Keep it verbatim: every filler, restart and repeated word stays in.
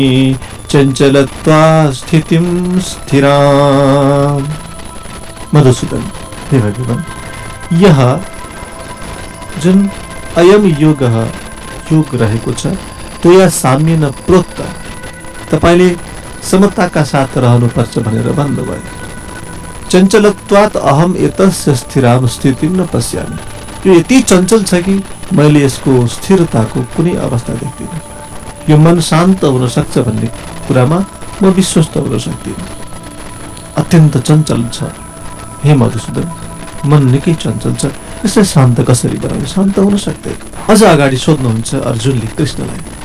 चञ्चलत्वा स्थितिं स्थिराम्। मधुसूदन, हे भगवान, यह जुन अयम योग योग रहेको छ त्यो या साम्येन प्रोक्त, तपाईले समताका साथ रहनुपर्छ भनेर भन्नुभयो। चञ्चलत्वात् अहम एतस्य स्थिराम स्थितिं न पश्यामि। यो यति चञ्चल छ कि मैले यसको स्थिरताको कुनै अवस्था देख्दिनँ। यो मन शान्त हुन सक्छ भन्ने कुरामा म विश्वस्त हुन सक्दिनँ। अत्यन्त चञ्चल छ हे मधुसूदन, मन निकै चञ्चल छ, यसलाई शान्त कसरी बनाउने? शान्त हुन सक्दैन। अझ अगाडि सोध्नुहुन्छ अर्जुनले कृष्णलाई।